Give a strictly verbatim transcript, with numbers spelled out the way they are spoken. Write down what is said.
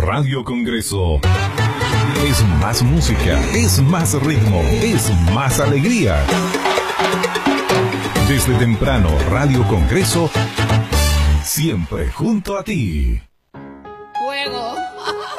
Radio Congreso. Es más música, es más ritmo, es más alegría. Desde temprano, Radio Congreso, siempre junto a ti. Fuego.